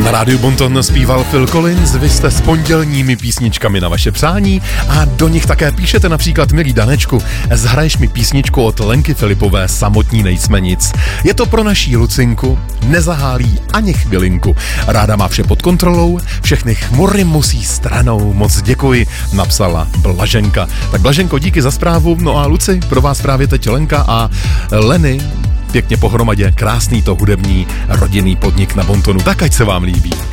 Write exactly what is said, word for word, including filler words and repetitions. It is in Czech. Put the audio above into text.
Na rádiu Bonton zpíval Phil Collins, vy jste s pondělními písničkami na vaše přání a do nich také píšete například: milý Danečku, zhraješ mi písničku od Lenky Filipové Samotní nejsme nic. Je to pro naší Lucinku, nezahálí ani chvilinku. Ráda má vše pod kontrolou, všechny chmury musí stranou. Moc děkuji, napsala Blaženka. Tak Blaženko, díky za zprávu. No a Luci, pro vás právě teď Lenka a Leny. Pěkně pohromadě, krásný to hudební rodinný podnik na Bontonu. Tak ať se vám líbí.